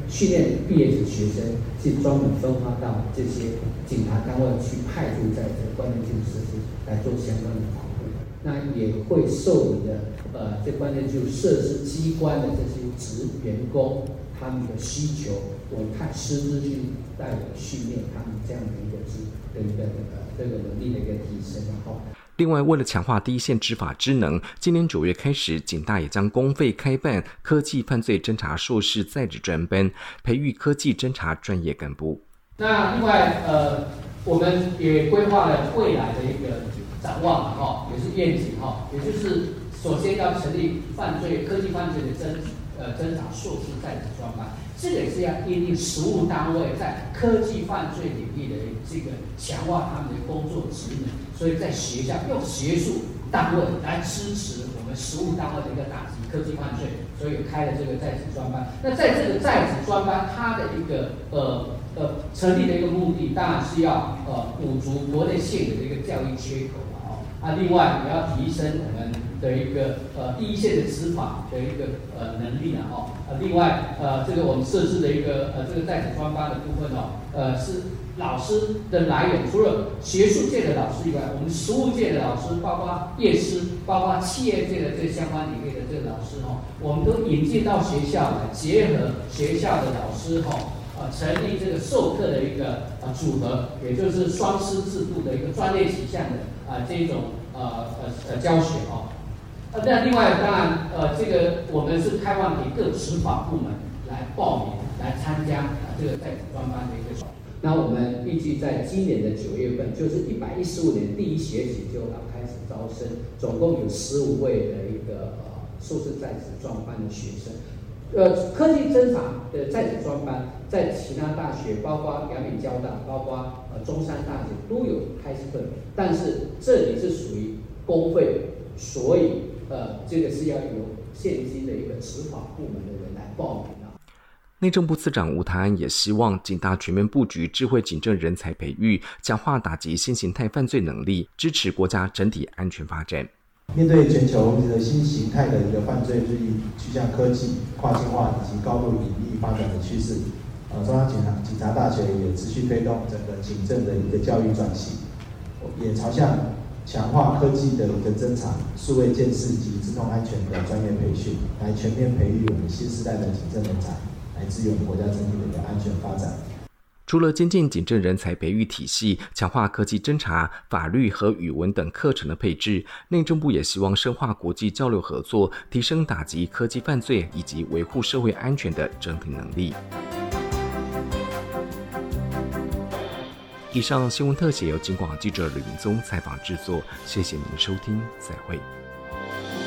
训练毕业的学生，是专门分发到这些警察单位去派驻在这关键技术设施来做相关的保护。那也会受理的这关键技术设施机关的这些员工他们的需求，我派师资去带领训练他们这样的一个这个能力的一个提升，然后。 另外，为了强化第一线执法职能，今年9月开始，警大也将公费开办科技犯罪侦查硕士在职专班，培育科技侦查专业干部。 那另外，我们也规划了未来的一个展望哈，也是愿景哈，也就是首先要成立科技犯罪的侦查硕士在职专班。这个也是要因应实务单位在科技犯罪领域的这个强化他们的工作职能，所以在学校用学术单位来支持我们实务单位的一个打击科技犯罪，所以开了这个在职专班。那在这个在职专班，它的一个成立的一个目的，当然是要补足国内现有的一个教育缺口另外也要提升我们的一个第一线的执法的一个能力另外这个我们设置的一个这个在职专班的部分是老师的来源，除了学术界的老师以外，我们实务界的老师，包括业师，包括企业界的这相关领域的这个老师我们都引进到学校来，结合学校的老师成立这个授课的一个组合，也就是双师制度的一个专业取向的这种教学那另外当然这个我们是开放给各执法部门来报名来参加这个在职专班的一个。那我们预计在今年的9月份，就是115年第一学期就要开始招生，总共有15位的一个硕士在职专班的学生。科技侦查的在职专班在其他大学，包括阳明交大，包括中山大学都有开课，但是这里是属于公费，所以这个是要由现今的一个执法部门的人来报名内政部次长吴台安也希望警大全面布局智慧警政人才培育，强化打击新形态犯罪能力，支持国家整体安全发展。 面对全球的新形态的一个犯罪日益趋向科技、跨境化以及高度隐秘发展的趋势，中央警察大学也持续推动整个警政的一个教育转型，也朝向强化科技的一个侦查、数位监视及自动安全的专业培训，来全面培育我们新时代的警政人才，来支援国家整体的一个安全发展。 除了精进警政人才培育体系，强化科技侦查、法律和语文等课程的配置，内政部也希望深化国际交流合作，提升打击科技犯罪以及维护社会安全的整体能力。以上新闻特写由警广记者吕明宗采访制作，谢谢您的收听，再会。